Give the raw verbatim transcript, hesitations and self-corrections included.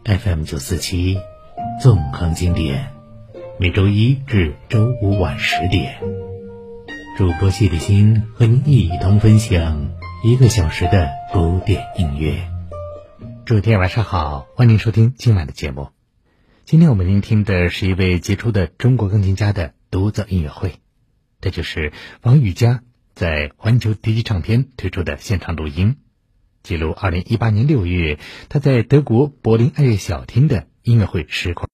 F M 九四七，纵横经典，每周一至周五晚十点，主播谢立新和您一同分享一个小时的古典音乐。诸位晚上好，欢迎收听今晚的节目。今天我们聆听的是一位杰出的中国钢琴家的独奏音乐会，这就是王羽佳在环球第一唱片推出的现场录音，记录二零一八年六月他在德国柏林爱乐小厅的音乐会实况。